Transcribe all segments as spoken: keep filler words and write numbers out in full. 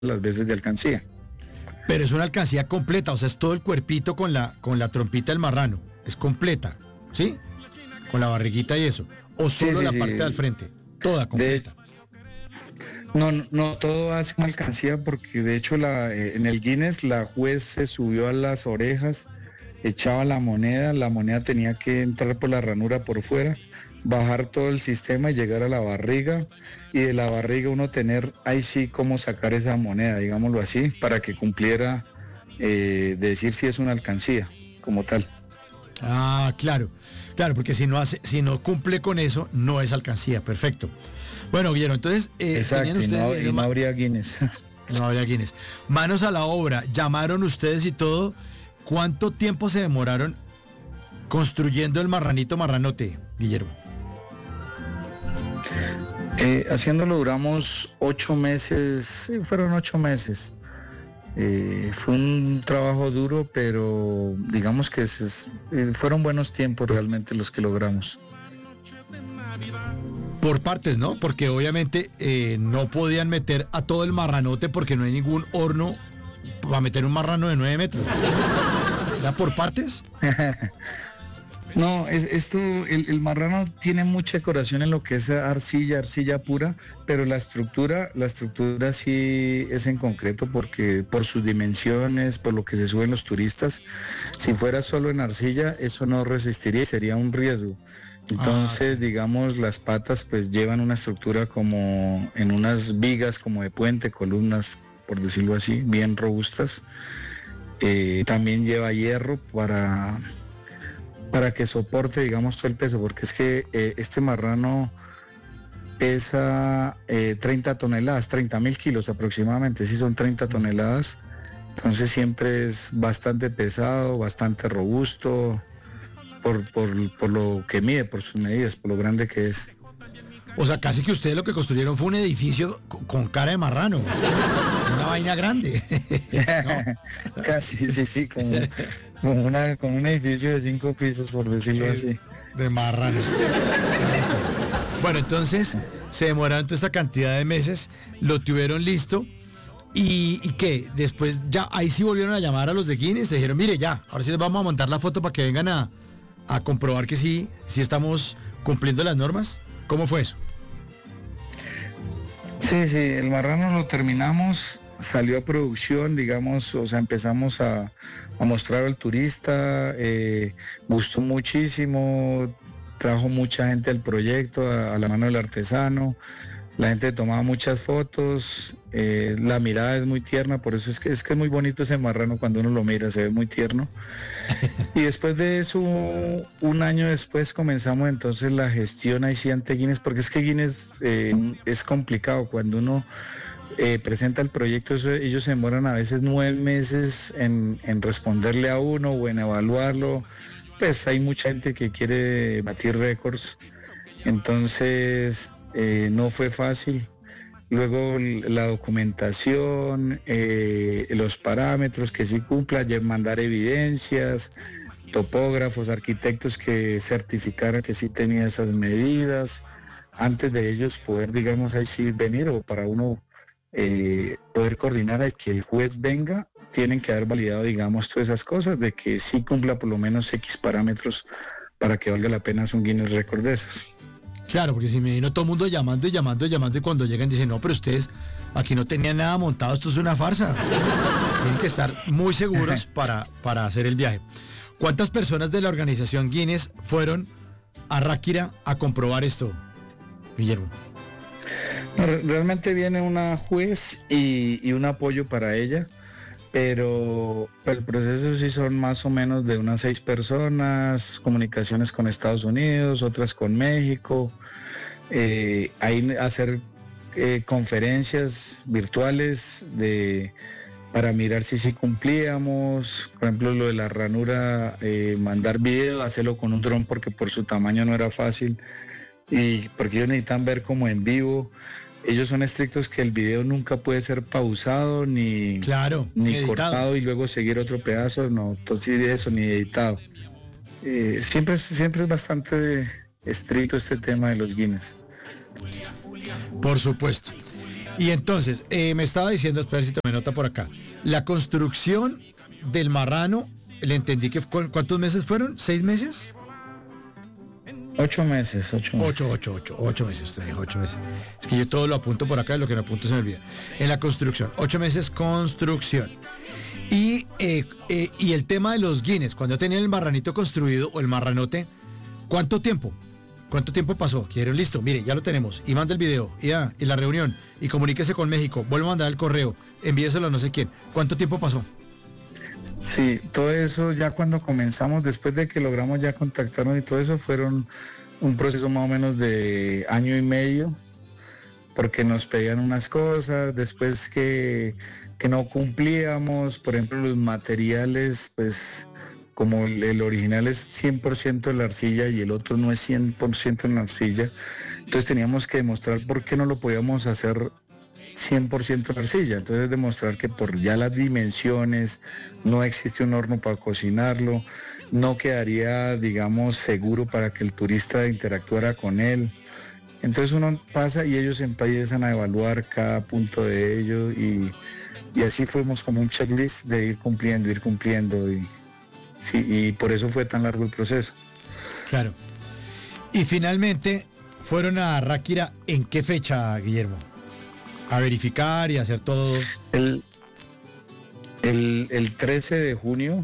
las veces de alcancía. Pero es una alcancía completa, o sea, es todo el cuerpito con la, con la trompita del marrano. Es completa, ¿sí? Con la barriguita y eso. O solo Sí, sí, la sí. parte del frente. Toda completa. De, no, no, todo hace una alcancía porque de hecho la, eh, en el Guinness la juez se subió a las orejas, echaba la moneda, la moneda tenía que entrar por la ranura por fuera, bajar todo el sistema y llegar a la barriga, y de la barriga uno tener ahí sí cómo sacar esa moneda, digámoslo así, para que cumpliera eh, de decir si es una alcancía como tal. Ah, claro. Claro, porque si no hace, si no cumple con eso, no es alcancía. Perfecto. Bueno, Guillermo, entonces eh, Exacto, tenían y ustedes. no, y no habría Guinness. No habría Guinness. Manos a la obra. Llamaron ustedes y todo. ¿Cuánto tiempo se demoraron construyendo el marranito marranote, Guillermo? Eh, haciéndolo duramos ocho meses, sí, fueron ocho meses. Eh, fue un trabajo duro, pero digamos que es, es, eh, fueron buenos tiempos realmente los que logramos. Por partes, ¿no? Porque obviamente eh, no podían meter a todo el marranote porque no hay ningún horno para meter un marrano de nueve metros. ¿Era por partes? No, es, esto, el, el marrano tiene mucha decoración en lo que es arcilla, arcilla pura, pero la estructura, la estructura sí es en concreto porque por sus dimensiones, por lo que se suben los turistas, si fuera solo en arcilla, eso no resistiría y sería un riesgo. Entonces, ah, digamos, las patas pues llevan una estructura como en unas vigas como de puente, columnas, por decirlo así, bien robustas. Eh, también lleva hierro para... para que soporte, digamos, todo el peso, porque es que eh, este marrano pesa eh, treinta toneladas, treinta mil kilos aproximadamente, sí son treinta toneladas, entonces siempre es bastante pesado, bastante robusto, por, por, por lo que mide, por sus medidas, por lo grande que es. O sea, casi que ustedes lo que construyeron fue un edificio con, con cara de marrano, una vaina grande. ¿No? Casi, sí, sí, como... Como, una, como un edificio de cinco pisos, por decirlo es así. De marranos. Bueno, entonces se demoraron toda esta cantidad de meses, lo tuvieron listo. ¿Y, y qué? Después ya ahí sí volvieron a llamar a los de Guinness, se dijeron, mire ya, ahora sí les vamos a montar la foto para que vengan a, a comprobar que sí, sí estamos cumpliendo las normas. ¿Cómo fue eso? Sí, sí, el marrano lo terminamos, salió a producción, digamos, o sea, empezamos a, a mostrar al turista, eh, gustó muchísimo, trajo mucha gente al proyecto, a, a la mano del artesano, la gente tomaba muchas fotos, eh, la mirada es muy tierna, por eso es que, es que es muy bonito ese marrano cuando uno lo mira, se ve muy tierno. Y después de eso, un año después comenzamos entonces la gestión ahí sí ante Guinness, porque es que Guinness eh, es complicado cuando uno eh, presenta el proyecto, eso, ellos se demoran a veces nueve meses en, en responderle a uno o en evaluarlo, pues hay mucha gente que quiere batir récords, entonces eh, no fue fácil. Luego la documentación, eh, los parámetros que sí cumpla, mandar evidencias, topógrafos, arquitectos que certificaran que sí tenía esas medidas, antes de ellos poder, digamos, ahí sí venir, o para uno eh, poder coordinar a que el juez venga, tienen que haber validado, digamos, todas esas cosas, de que sí cumpla por lo menos X parámetros para que valga la pena un Guinness Record de esos. Claro, porque si me vino todo el mundo llamando y llamando y llamando y cuando llegan dicen, no, pero ustedes aquí no tenían nada montado, esto es una farsa. Tienen que estar muy seguros para, para hacer el viaje. ¿Cuántas personas de la organización Guinness fueron a Ráquira a comprobar esto, Guillermo? Realmente viene una juez y, y un apoyo para ella, pero el proceso sí son más o menos de unas seis personas, comunicaciones con Estados Unidos, otras con México, eh, ahí hacer eh, conferencias virtuales de para mirar si sí cumplíamos, por ejemplo lo de la ranura, eh, mandar video, hacerlo con un dron porque por su tamaño no era fácil y porque ellos necesitan ver como en vivo. Ellos son estrictos que el video nunca puede ser pausado ni, claro, ni editado. cortado y luego seguir otro pedazo, no, entonces eso ni editado. Eh, siempre, siempre es bastante estricto este tema de los Guinness. Por supuesto. Y entonces, eh, me estaba diciendo, espera si tomé nota por acá, la construcción del marrano, le entendí que, ¿cu- ¿cuántos meses fueron? ¿Seis meses? Ocho meses, ocho meses. Ocho, ocho, ocho, ocho meses, usted dijo ocho meses. Es que yo todo lo apunto por acá, lo que no apunto se me olvida. En la construcción, ocho meses construcción. Y, eh, eh, y el tema de los Guinness, cuando tenían el marranito construido o el marranote, ¿cuánto tiempo? ¿Cuánto tiempo pasó? Quiero, listo, mire, ya lo tenemos. Y manda el video, y, ah, y la reunión, y comuníquese con México, vuelva a mandar el correo, envíeselo a no sé quién. ¿Cuánto tiempo pasó? Sí, todo eso ya cuando comenzamos, después de que logramos ya contactarnos y todo eso, fueron un proceso más o menos de año y medio, porque nos pedían unas cosas, después que, que no cumplíamos, por ejemplo, los materiales, pues como el, el original es cien por ciento de la arcilla y el otro no es cien por ciento en la arcilla, entonces teníamos que demostrar por qué no lo podíamos hacer cien por ciento la arcilla, entonces demostrar que por ya las dimensiones no existe un horno para cocinarlo, no quedaría, digamos, seguro para que el turista interactuara con él. Entonces uno pasa y ellos empiezan a evaluar cada punto de ello y, y así fuimos como un checklist de ir cumpliendo, ir cumpliendo y, sí, y por eso fue tan largo el proceso. Claro. Y finalmente, fueron a Ráquira, ¿en qué fecha, Guillermo? A verificar y hacer todo. El, el, el trece de junio,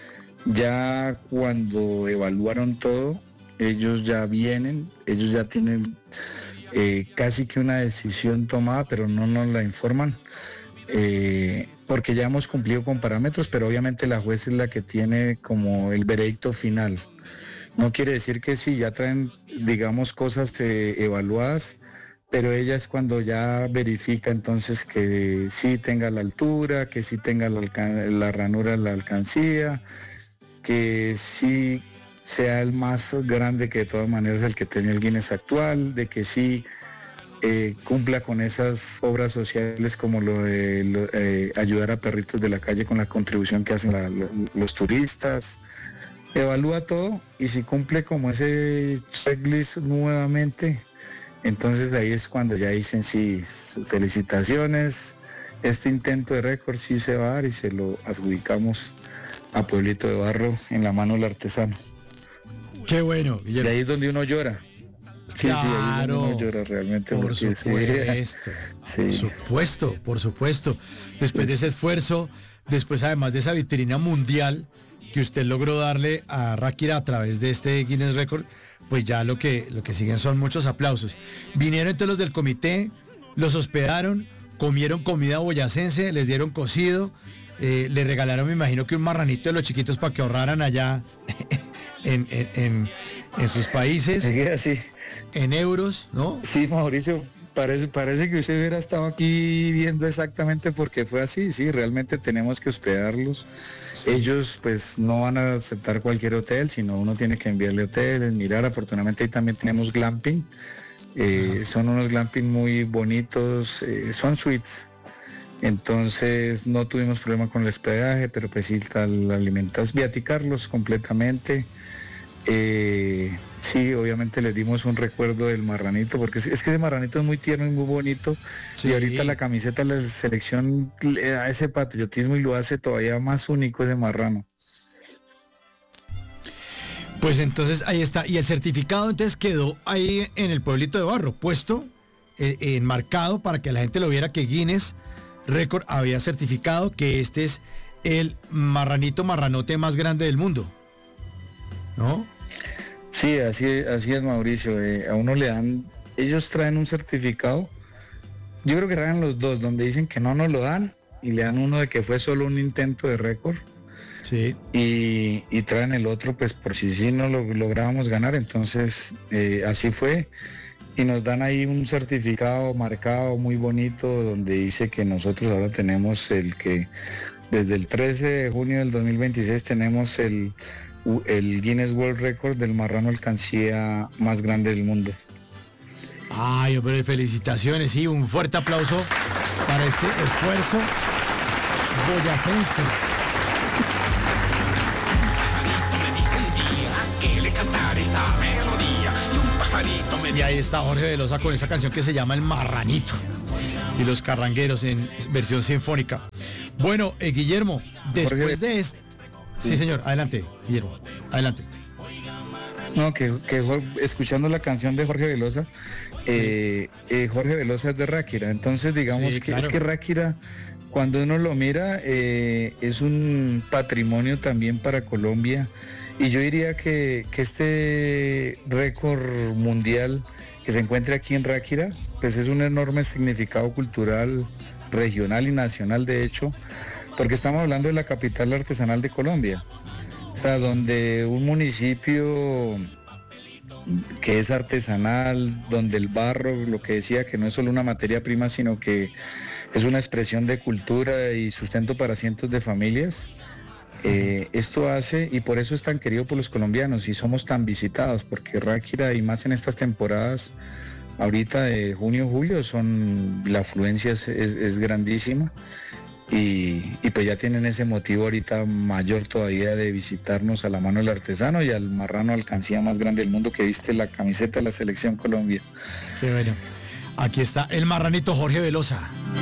ya cuando evaluaron todo, ellos ya vienen, ellos ya tienen eh, casi que una decisión tomada, pero no nos la informan, eh, porque ya hemos cumplido con parámetros, pero obviamente la juez es la que tiene como el veredicto final. No quiere decir que sí, ya traen, digamos, cosas eh, evaluadas, pero ella es cuando ya verifica entonces que sí tenga la altura, que sí tenga la, alcan- la ranura de la alcancía, que sí sea el más grande, que de todas maneras es el que tiene el Guinness actual, de que sí eh, cumpla con esas obras sociales como lo de lo, eh, ayudar a perritos de la calle con la contribución que hacen la- lo- los turistas. Evalúa todo y si cumple como ese checklist nuevamente, entonces ahí es cuando ya dicen sí, felicitaciones, este intento de récord sí se va a dar y se lo adjudicamos a Pueblito de Barro en la mano del artesano. Qué bueno, Guillermo. Y ahí es donde uno llora. Sí, Claro, sí, ahí es donde uno llora realmente. Por porque supuesto, sí. por supuesto, por supuesto. Después de ese esfuerzo, después además de esa vitrina mundial que usted logró darle a Ráquira a través de este Guinness Record, pues ya lo que, lo que siguen son muchos aplausos. Vinieron todos los del comité, los hospedaron, comieron comida boyacense, les dieron cocido, eh, le regalaron, me imagino que un marranito de los chiquitos para que ahorraran allá en, en, en, en sus países, Sí, así. en euros, ¿no? Sí, Mauricio, parece, parece que usted hubiera estado aquí viendo exactamente por qué fue así. Sí, realmente tenemos que hospedarlos. Sí. Ellos pues no van a aceptar cualquier hotel, sino uno tiene que enviarle hoteles, mirar. Afortunadamente ahí también tenemos glamping. Eh, son unos glamping muy bonitos, eh, son suites. Entonces no tuvimos problema con el hospedaje, pero pues sí, tal alimentas, viaticarlos completamente. Eh, sí, obviamente les dimos un recuerdo del marranito, porque es, es que ese marranito es muy tierno y muy bonito. Sí. Y ahorita la camiseta de la selección le da ese patriotismo y lo hace todavía más único ese marrano. Pues entonces ahí está. Y el certificado entonces quedó ahí en el Pueblito de Barro, puesto, eh, enmarcado para que la gente lo viera, que Guinness Record había certificado que este es el marranito marranote más grande del mundo, ¿no? Sí, así es, así es, Mauricio. Eh, a uno le dan, ellos traen un certificado, yo creo que traen los dos, donde dicen que no nos lo dan y le dan uno de que fue solo un intento de récord. Sí. Y, y traen el otro, pues por si sí no lo lográbamos ganar, entonces eh, así fue. Y nos dan ahí un certificado marcado muy bonito donde dice que nosotros ahora tenemos el que desde el trece de junio del dos mil veintiséis tenemos el, el Guinness World Record del marrano alcancía más grande del mundo. Ay, hombre, felicitaciones, sí, un fuerte aplauso para este esfuerzo boyacense. Y ahí está Jorge Velosa con esa canción que se llama El Marranito. y los carrangueros en versión sinfónica. Bueno, eh, Guillermo, después Jorge... de esto... Sí, señor, adelante, Guillermo, adelante. No, que, que escuchando la canción de Jorge Velosa, eh, eh, Jorge Velosa es de Ráquira, entonces digamos Sí, que claro. es que Ráquira, cuando uno lo mira, eh, es un patrimonio también para Colombia, y yo diría que, que este récord mundial que se encuentra aquí en Ráquira, pues es un enorme significado cultural, regional y nacional, de hecho, porque estamos hablando de la capital artesanal de Colombia. O sea, donde un municipio que es artesanal, donde el barro, lo que decía, que no es solo una materia prima, sino que es una expresión de cultura y sustento para cientos de familias. Eh, esto hace, y por eso es tan querido por los colombianos y somos tan visitados, porque Ráquira, y más en estas temporadas, ahorita de junio, julio, son, la afluencia es, es, es grandísima. Y, y pues ya tienen ese motivo ahorita mayor todavía de visitarnos a la mano del artesano y al marrano alcancía más grande del mundo que viste la camiseta de la Selección Colombia. Qué bueno. Aquí está el marranito Jorge Velosa.